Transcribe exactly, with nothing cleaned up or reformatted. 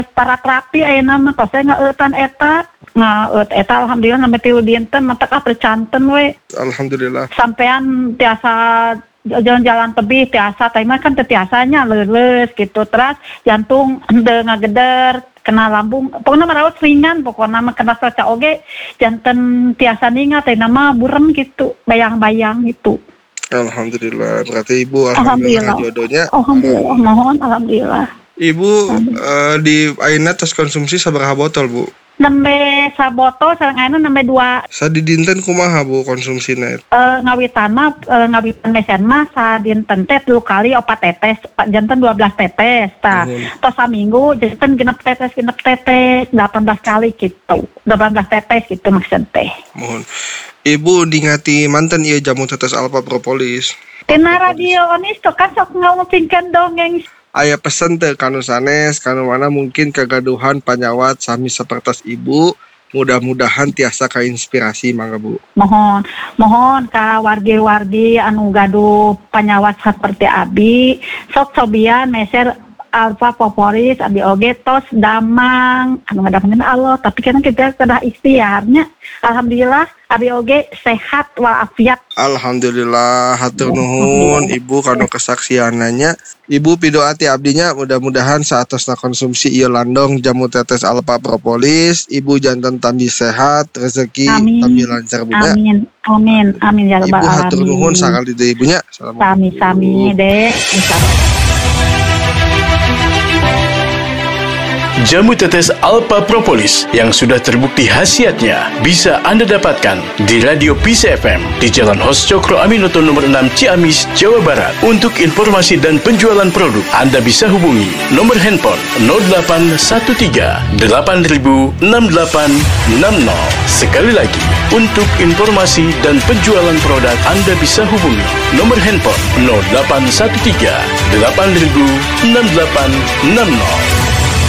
para terapi ayeuna mah tos ngaeutan eta. Ngaeut eta alhamdulillah sampai tilu dinten mah teu percanten we. Alhamdulillah. Sampean tiasa jalan-jalan tebih tiasa teh mah kan teu tiasanya leuleus gitu. Terus jantung henteu ngageder, kena lambung, pokoknya merawat ringan, pokoknya mah kena saca oge, janten tiasa ningat, teh nama burem gitu, bayang-bayang gitu. Alhamdulillah, berarti Ibu alhamdulillah, alhamdulillah. Jodohnya. Alhamdulillah, mohon alhamdulillah. Ibu uh, di ayeuna tos konsumsi sabaraha botol, Bu? Nembe sabotol sareng ayeuna nembe dua. Sadidinten kumaha Bu konsumsina? Eh uh, ngawitan mah uh, ngawitan mesen mah sadinten teh tilu kali opat tetes, janten dua belas tetes tah. Tos saminggu janten genep tetes genep tetes delapan belas kali gitu. delapan belas tetes gitu maksud teh. Mohon. Ibu dingati manten ieu jamu tetes alpha propolis. Tina radio onis tuh kan sok ngomongkeun dongeng. Aya pesen teh kanu sanes, kanu mana mungkin kegaduhan panyawat sami sapertos Ibu, mudah-mudahan tiasa kainspirasi mangga Bu. Mohon, mohon ka wargi-wargi anu gaduh panyawat seperti Abi, sok cobian meser alpha propolis abi oge tos damang anu ngadamangkeun Allah, tapi kan kita kedah ikhtiarnya. Alhamdulillah abi oge sehat walafiat. Alhamdulillah, hatur nuhun Ibu kanu kesaksiananya. Ibu pidoa ti abdinya mudah-mudahan saatosna konsumsi ieu landong jamu tetes alpha propolis, Ibu janten tambi sehat, rezeki tambi lancar Bu. Amin. Amin. Amin ya rabbal alamin. Ibu hatur nuhun sakali deui Ibunya. Sami-sami deh. Insyaallah. Jamu tetes alpha propolis yang sudah terbukti khasiatnya bisa Anda dapatkan di Radio Peace F M di Jalan Hos Cokro Aminoto nomor enam Ciamis, Jawa Barat. Untuk informasi dan penjualan produk, Anda bisa hubungi nomor handphone nol delapan satu tiga delapan nol enam delapan enam nol. Sekali lagi, untuk informasi dan penjualan produk, Anda bisa hubungi nomor handphone nol delapan satu tiga delapan nol enam delapan enam nol.